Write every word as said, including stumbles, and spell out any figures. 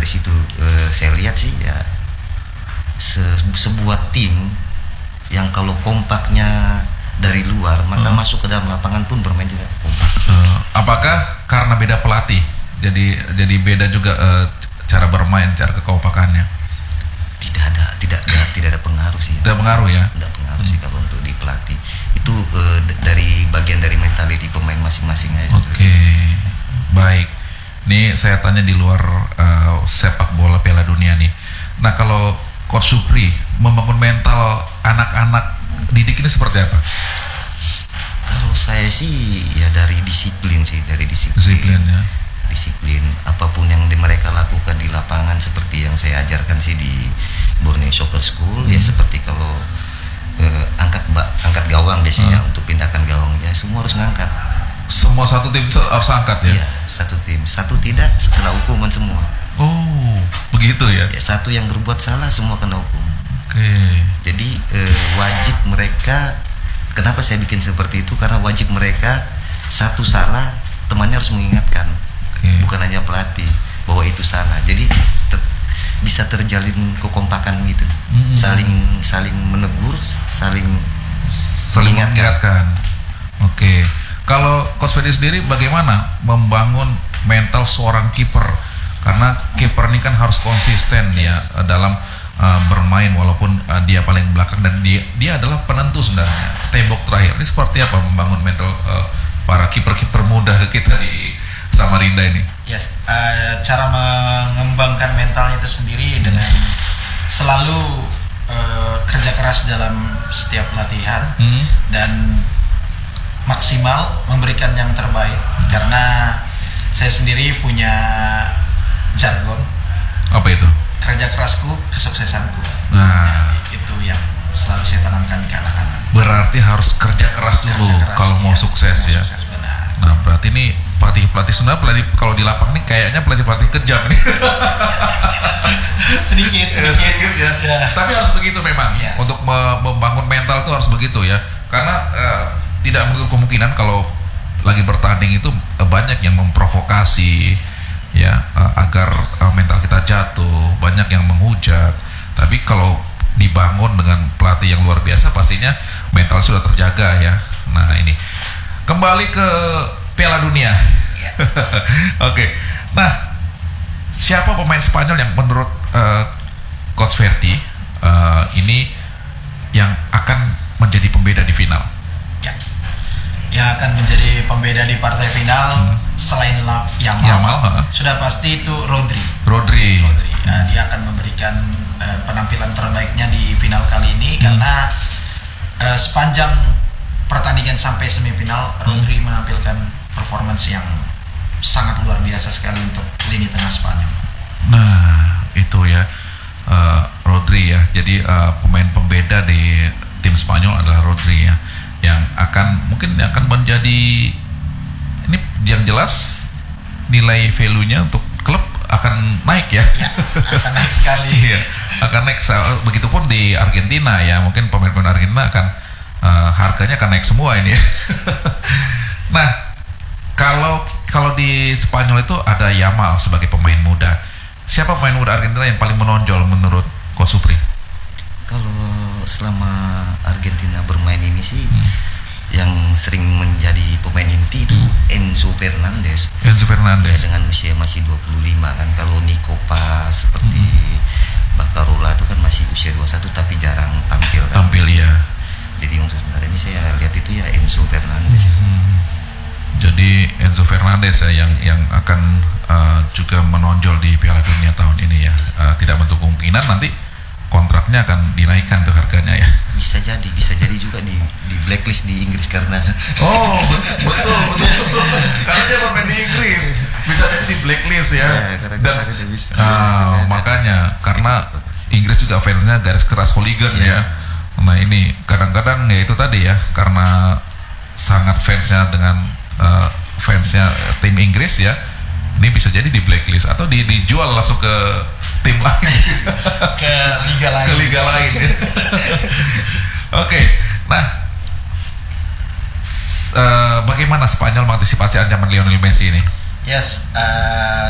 dari situ uh, saya lihat sih ya se- sebuah tim yang kalau kompaknya dari luar maka hmm. masuk ke dalam lapangan pun bermain juga kompak. Uh, apakah karena beda pelatih jadi jadi beda juga uh, cara bermain, cara kekompakannya? Tidak ada tidak ada tidak ada pengaruh sih. Tidak pengaruh ya? Tidak pengaruh hmm. sih kalau untuk di pelatih itu uh, d- dari bagian dari mentality pemain masing-masing aja. Oke, okay. Baik. Nih saya tanya di luar uh, sepak bola Piala Dunia nih. Nah kalau Coach Supri membangun mental anak-anak didik ini seperti apa? Kalau saya sih ya dari disiplin sih, dari disiplin. Disiplin ya. Disiplin apapun yang di mereka lakukan di lapangan seperti yang saya ajarkan sih di Borneo Soccer School hmm. ya seperti kalau eh, angkat ba- angkat gawang biasanya hmm. untuk pindahkan gawang ya semua harus ngangkat. Semua satu tim harus angkat ya? Iya, satu tim. Satu tidak kena hukuman semua. Oh, begitu ya? Ya satu yang berbuat salah semua kena hukum. Oke. Okay. Jadi eh, wajib mereka, kenapa saya bikin seperti itu? Karena wajib mereka satu salah temannya harus mengingatkan, okay. bukan hanya pelatih bahwa itu salah. Jadi ter- bisa terjalin kekompakan gitu, mm-hmm. saling saling menegur, saling, saling mengingatkan. Oke. Okay. Kalau Coach Ferdi sendiri bagaimana membangun mental seorang kiper? Karena kiper ini kan harus konsisten ya dalam uh, bermain walaupun uh, dia paling belakang dan dia dia adalah penentu sebenarnya tembok terakhir. Ini seperti apa membangun mental uh, para kiper-kiper muda kita di Samarinda ini? Yes, uh, cara mengembangkan mentalnya itu sendiri dengan selalu uh, kerja keras dalam setiap latihan hmm. dan maksimal memberikan yang terbaik. Hmm. Karena saya sendiri punya jargon. Apa itu? Kerja kerasku, kesuksesanku. Nah, ya, itu yang selalu saya tanamkan ke anak-anak. Berarti harus kerja keras dulu kerja keras, kalau ya, mau sukses mau ya. Sukses, benar. Nah, berarti ini pelatih-pelatih sebenarnya pelatih kalau di lapangan nih kayaknya pelatih-pelatih kejam nih. sedikit, sedikit, sedikit ya. ya. Tapi harus begitu memang. Yes. Untuk me- membangun mental itu harus begitu ya. Karena uh, tidak menutup kemungkinan kalau lagi bertanding itu uh, banyak yang memprovokasi ya uh, agar uh, mental kita jatuh, banyak yang menghujat. Tapi kalau dibangun dengan pelatih yang luar biasa pastinya mental sudah terjaga ya. Nah ini kembali ke Piala Dunia. Oke, okay. Nah siapa pemain Spanyol yang menurut uh, Coach Ferdi uh, ini yang akan menjadi pembeda di final? Ya, yang akan menjadi pembeda di partai final hmm. selain Yamal, Yamal huh? sudah pasti itu Rodri. Rodri. Rodri. Uh, dia akan memberikan uh, penampilan terbaiknya di final kali ini hmm. karena uh, sepanjang pertandingan sampai semifinal hmm. Rodri menampilkan performance yang sangat luar biasa sekali untuk lini tengah Spanyol. Nah itu ya uh, Rodri ya. Jadi uh, pemain pembeda di tim Spanyol adalah Rodri ya, yang akan mungkin akan menjadi ini yang jelas nilai value-nya untuk klub akan naik ya. Ya, akan naik sekali. Iya, akan naik. Begitupun di Argentina ya, mungkin pemain-pemain Argentina akan uh, harganya akan naik semua ini. Nah, kalau kalau di Spanyol itu ada Yamal sebagai pemain muda. Siapa pemain muda Argentina yang paling menonjol menurut Coach Supri? Kalau selama Argentina bermain ini sih hmm. yang sering menjadi pemain inti itu hmm. Enzo Fernandez. Enzo Fernandez ya, dengan usia masih dua puluh lima kan. Kalau Nico Paz seperti hmm. Bakarola itu kan masih usia dua puluh satu tapi jarang tampil kan. Tampil ya. Jadi untuk sebenarnya ini saya lihat itu ya Enzo Fernandez. Hmm. Jadi Enzo Fernandez ya yang yang akan uh, juga menonjol di Piala Dunia tahun ini ya. Uh, tidak menutup kemungkinan nanti kontraknya akan dinaikkan tuh harganya ya. Bisa jadi, bisa jadi juga di di blacklist di Inggris karena oh betul betul betul karena dia bermain di Inggris bisa jadi di blacklist ya. Ya dan bisa. Uh, makanya karena Inggris juga fansnya garis keras hooligan ya. ya. Nah ini kadang-kadang ya itu tadi ya karena sangat fansnya dengan uh, fansnya tim Inggris ya. Ini bisa jadi di blacklist atau di, dijual langsung ke tim lain, ke liga lain. Ke liga lain. Ya. Oke, okay. Nah, uh, bagaimana Spanyol mengantisipasi ancaman Lionel Messi ini? Yes. Uh...